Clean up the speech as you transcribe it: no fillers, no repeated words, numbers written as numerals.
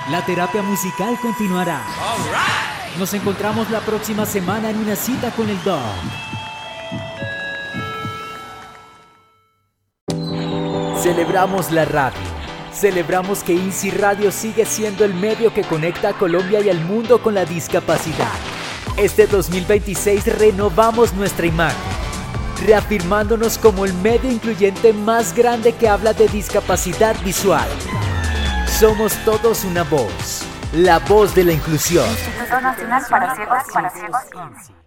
La terapia musical continuará. Nos encontramos la próxima semana en una cita con el Doc. Celebramos la radio. Celebramos que INSI Radio sigue siendo el medio que conecta a Colombia y al mundo con la discapacidad. Este 2026 renovamos nuestra imagen, reafirmándonos como el medio incluyente más grande que habla de discapacidad visual. Somos todos una voz, la voz de la inclusión. Instituto Nacional para Ciegos INSI.